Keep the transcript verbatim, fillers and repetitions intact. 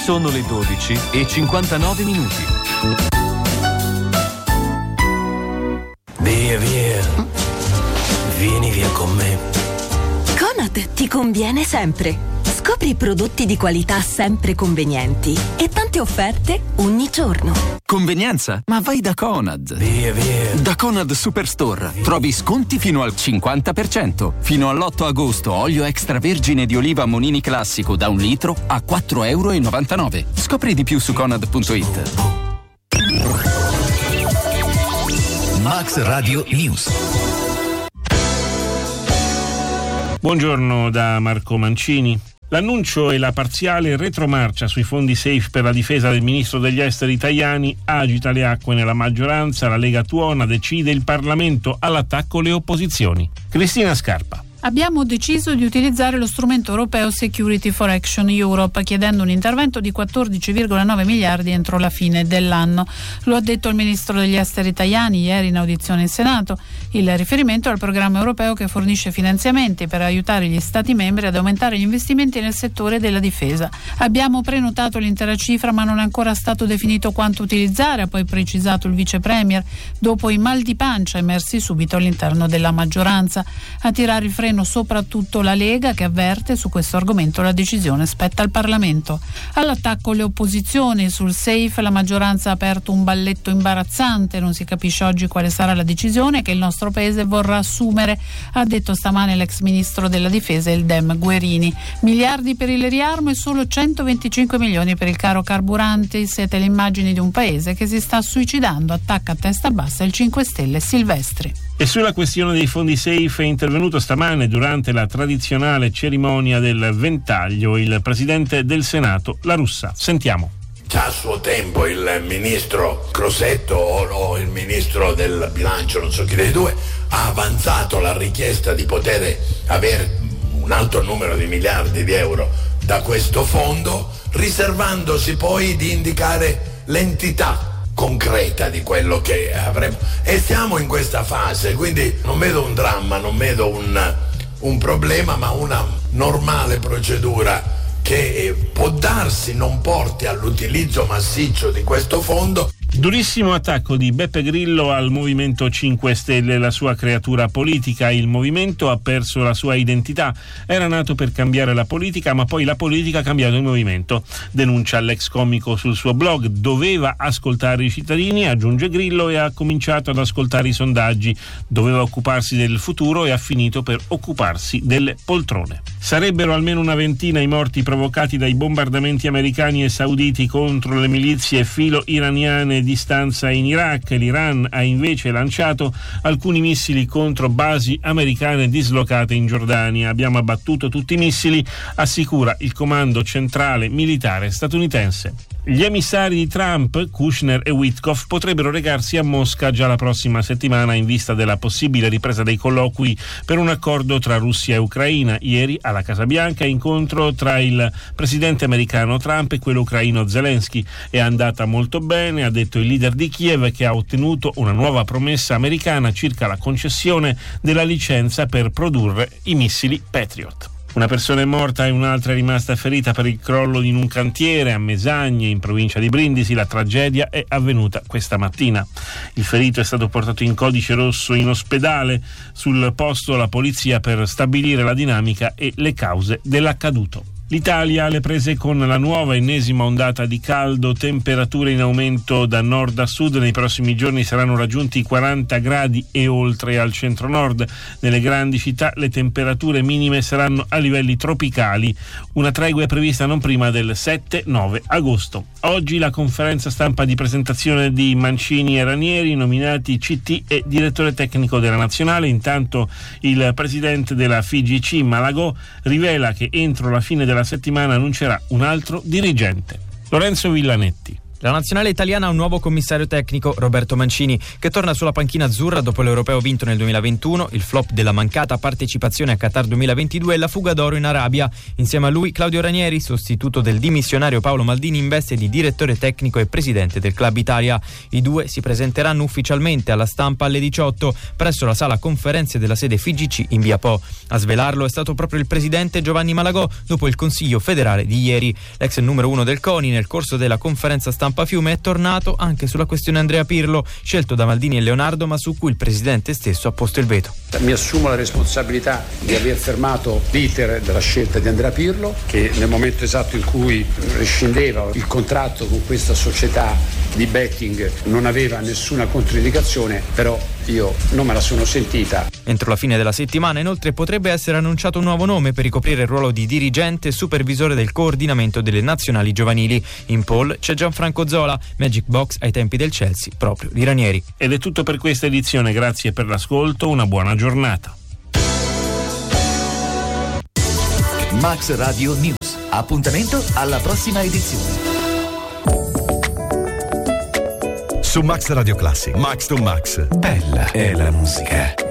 Sono le dodici e cinquantanove minuti. Via, via. Vieni via con me. Conad ti conviene sempre. Scopri prodotti di qualità sempre convenienti e tante offerte ogni giorno. Convenienza? Ma vai da Conad. Via, via. Da Conad Superstore trovi sconti fino al cinquanta per cento. Fino all'otto agosto olio extravergine di oliva Monini classico da un litro a quattro virgola novantanove euro. Scopri di più su conad punto it. Max Radio News. Buongiorno da Marco Mancini. L'annuncio e la parziale retromarcia sui fondi safe per la difesa del ministro degli esteri Tajani agita le acque nella maggioranza. La Lega tuona, decide il Parlamento, all'attacco le opposizioni. Cristina Scarpa. Abbiamo deciso di utilizzare lo strumento europeo Security for Action Europe, chiedendo un intervento di quattordici virgola nove miliardi entro la fine dell'anno. Lo ha detto il ministro degli esteri Tajani ieri in audizione in Senato. Il riferimento è al programma europeo che fornisce finanziamenti per aiutare gli Stati membri ad aumentare gli investimenti nel settore della difesa. Abbiamo prenotato l'intera cifra, ma non è ancora stato definito quanto utilizzare, ha poi precisato il vice premier, dopo i mal di pancia emersi subito all'interno della maggioranza. A tirare il freno soprattutto la Lega, che avverte su questo argomento la decisione spetta al Parlamento. All'attacco le opposizioni. Sul safe la maggioranza ha aperto un balletto imbarazzante, non si capisce oggi quale sarà la decisione che il nostro paese vorrà assumere, ha detto stamane l'ex ministro della difesa il Dem Guerini. Miliardi per il riarmo e solo centoventicinque milioni per il caro carburanti. Siete le immagini di un paese che si sta suicidando, attacca a testa bassa il cinque Stelle Silvestri. E sulla questione dei fondi safe è intervenuto stamane durante la tradizionale cerimonia del ventaglio il presidente del Senato, La Russa. Sentiamo. Già a suo tempo il ministro Crosetto o il ministro del bilancio, non so chi dei due, ha avanzato la richiesta di poter avere un alto numero di miliardi di euro da questo fondo, riservandosi poi di indicare l'entità concreta di quello che avremo, e siamo in questa fase, quindi non vedo un dramma, non vedo un, un problema, ma una normale procedura che può darsi non porti all'utilizzo massiccio di questo fondo. Durissimo attacco di Beppe Grillo al Movimento cinque Stelle, la sua creatura politica. Il movimento ha perso la sua identità, era nato per cambiare la politica, ma poi la politica ha cambiato il movimento, denuncia l'ex comico sul suo blog. Doveva ascoltare i cittadini, aggiunge Grillo, e ha cominciato ad ascoltare i sondaggi. Doveva occuparsi del futuro e ha finito per occuparsi delle poltrone. Sarebbero almeno una ventina i morti provocati dai bombardamenti americani e sauditi contro le milizie filo-iraniane di stanza in Iraq. L'Iran ha invece lanciato alcuni missili contro basi americane dislocate in Giordania. Abbiamo abbattuto tutti i missili, assicura il comando centrale militare statunitense. Gli emissari di Trump, Kushner e Witkoff, potrebbero recarsi a Mosca già la prossima settimana in vista della possibile ripresa dei colloqui per un accordo tra Russia e Ucraina. Ieri alla Casa Bianca incontro tra il presidente americano Trump e quello ucraino Zelensky. È andata molto bene, ha detto il leader di Kiev, che ha ottenuto una nuova promessa americana circa la concessione della licenza per produrre i missili Patriot. Una persona è morta e un'altra è rimasta ferita per il crollo in un cantiere a Mesagne, in provincia di Brindisi. La tragedia è avvenuta questa mattina. Il ferito è stato portato in codice rosso in ospedale. Sul posto la polizia per stabilire la dinamica e le cause dell'accaduto. L'Italia alle prese con la nuova ennesima ondata di caldo, temperature in aumento da nord a sud. Nei prossimi giorni saranno raggiunti i quaranta gradi e oltre al centro-nord. Nelle grandi città le temperature minime saranno a livelli tropicali. Una tregua è prevista non prima del sette nove agosto. Oggi la conferenza stampa di presentazione di Mancini e Ranieri, nominati C T e direttore tecnico della Nazionale. Intanto il presidente della F I G C, Malagò, rivela che entro la fine della settimana annuncerà un altro dirigente. Lorenzo Villanetti. La nazionale italiana ha un nuovo commissario tecnico, Roberto Mancini, che torna sulla panchina azzurra dopo l'Europeo vinto nel duemilaventuno, il flop della mancata partecipazione a Qatar duemilaventidue e la fuga d'oro in Arabia. Insieme a lui Claudio Ranieri, sostituto del dimissionario Paolo Maldini in veste di direttore tecnico e presidente del Club Italia. I due si presenteranno ufficialmente alla stampa alle diciotto presso la sala conferenze della sede F I G C in via Po. A svelarlo è stato proprio il presidente Giovanni Malagò dopo il Consiglio federale di ieri. L'ex numero uno del CONI nel corso della conferenza stampa Fiume è tornato anche sulla questione Andrea Pirlo, scelto da Maldini e Leonardo, ma su cui il presidente stesso ha posto il veto. Mi assumo la responsabilità di aver fermato l'iter della scelta di Andrea Pirlo, che nel momento esatto in cui rescindeva il contratto con questa società di betting non aveva nessuna controindicazione, però io non me la sono sentita. Entro la fine della settimana inoltre potrebbe essere annunciato un nuovo nome per ricoprire il ruolo di dirigente e supervisore del coordinamento delle nazionali giovanili. In pole c'è Gianfranco Zola, Magic Box ai tempi del Chelsea, proprio di Ranieri. Ed è tutto per questa edizione, grazie per l'ascolto, una buona giornata. Max Radio News. Appuntamento alla prossima edizione. Su Max Radio Classic. Max to Max. Bella è la musica.